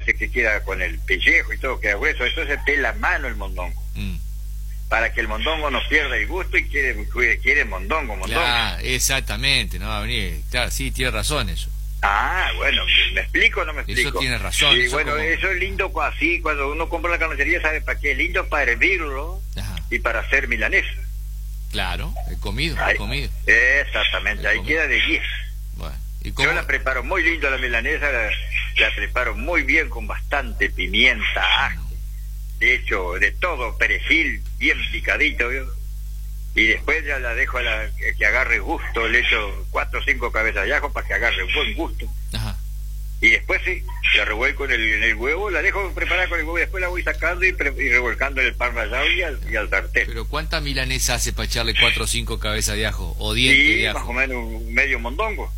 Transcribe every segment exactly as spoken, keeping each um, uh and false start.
viste que queda con el pellejo y todo, queda grueso, eso se pela a mano el mondongo. Mm. Para que el mondongo no pierda el gusto y quiere, quiere mondongo, mondongo. Claro, exactamente, no va a venir. Claro, sí, tiene razón eso. Ah, bueno, ¿me explico o no me explico? Eso tiene razón. Y eso bueno, como... eso es lindo así, cuando uno compra la carnicería, ¿sabe para qué? Es lindo para hervirlo. Ajá. Y para hacer milanesa. Claro, he comido, he comido. Exactamente, he ahí comido. Queda de diez. Bueno, ¿y cómo? Yo la preparo muy lindo la milanesa, la, la preparo muy bien con bastante pimienta, ajo, de hecho, de todo, perejil, bien picadito, ¿vio? Y después ya la dejo a la, que, que agarre gusto, le echo cuatro o cinco cabezas de ajo para que agarre buen gusto. Ajá. Y después sí, la revuelco en el, en el huevo, la dejo preparada con el huevo y después la voy sacando y, pre, y revolcando en el pan rallado y al, y al sartén. ¿Pero cuánta milanesa hace para echarle cuatro o cinco cabezas de ajo? ¿O dientes sí, de ajo? Más o menos un medio mondongo.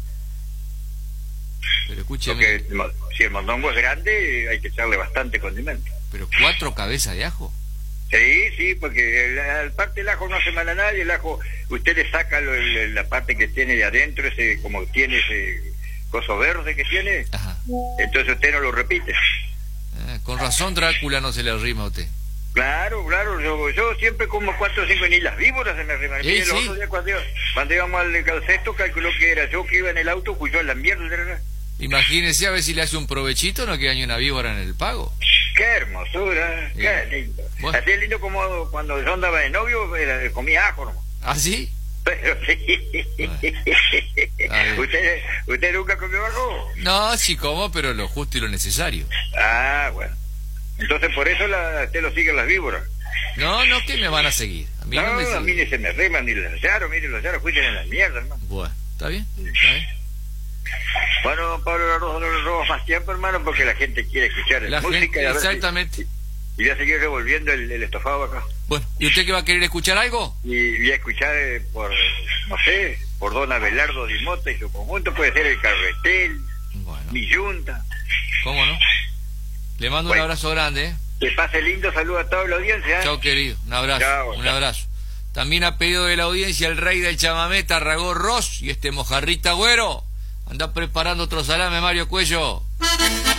Pero escúcheme. Porque si el mondongo es grande, hay que echarle bastante condimento. ¿Pero cuatro cabezas de ajo? Sí, sí, porque la, la parte del ajo no hace mal a nadie, el ajo, usted le saca lo, el, la parte que tiene de adentro, ese como tiene ese coso verde que tiene. Ajá. Entonces usted no lo repite. Ah, con razón Drácula no se le arrima a usted. Claro, claro, yo, yo siempre como cuatro o cinco, ni las víboras se me arriman. ¿Sí, sí? Los otros días cuando, cuando íbamos al calcesto calculó que era yo que iba en el auto, pues yo la mierda. ¿Verdad? Imagínese a ver si le hace un provechito, no queda ni una víbora en el pago. Qué hermosura, sí. Qué lindo. Bueno. Así es lindo como cuando yo andaba de novio, era, comía ajo, ¿no? ¿Ah, sí? Pero sí. Bueno. ¿Usted, ¿Usted nunca comió ajo? No, sí como, pero lo justo y lo necesario. Ah, bueno. Entonces por eso la, usted lo siguen las víboras. No, no, que me van a seguir. A mí no, no, me a mí ni se me reman, ni los hallaron, mire, los hallaron, fuiste en la mierda, hermano. Bueno, ¿está bien? ¿Está bien? Bueno, Pablo La Rosa, no le robamos más tiempo, hermano, porque la gente quiere escuchar la música. Gente, y a exactamente. Si, y voy a seguir revolviendo el, el estofado acá. Bueno, ¿y usted qué va a querer escuchar algo? Y voy a escuchar eh, por, no sé, por don Abelardo Di Mota y su conjunto, puede ser el Carretel, bueno. Mi Yunta. ¿Cómo no? Le mando bueno. Un abrazo grande, ¿eh? Que pase lindo, saludo a toda la audiencia. ¿eh? Chao, querido, un abrazo, chao, un chao. abrazo. También a pedido de la audiencia el rey del chamamé, Tarragó Ross, y este mojarrita güero. Anda preparando otro salame, Mario Cuello.